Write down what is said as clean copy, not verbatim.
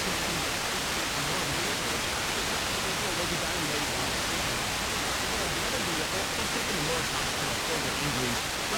Come on, man. Let's go. Let's go. Break it down, ladies